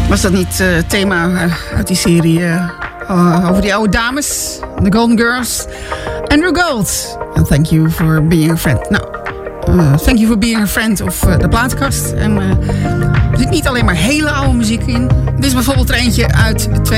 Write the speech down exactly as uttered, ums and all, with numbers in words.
Was dat niet het uh, thema uh, uit die serie uh, uh, over die oude dames? The Golden Girls. Andrew Gold. And thank you for being a friend. Nou, uh, thank you for being a friend of uh, de platenkast. En uh, er zit niet alleen maar hele oude muziek in. Dit is bijvoorbeeld er eentje uit